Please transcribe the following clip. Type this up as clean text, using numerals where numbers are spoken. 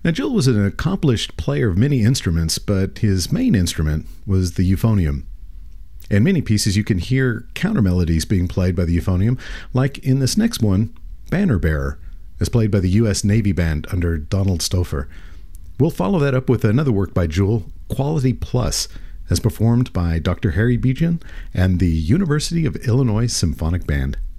Now, Jewell was an accomplished player of many instruments, but his main instrument was the euphonium. In many pieces, you can hear counter melodies being played by the euphonium, like in this next one, Banner Bearer, as played by the U.S. Navy Band under Donald Stouffer. We'll follow that up with another work by Jewell, Quality Plus, as performed by Dr. Harry Bejan and the University of Illinois Symphonic Band.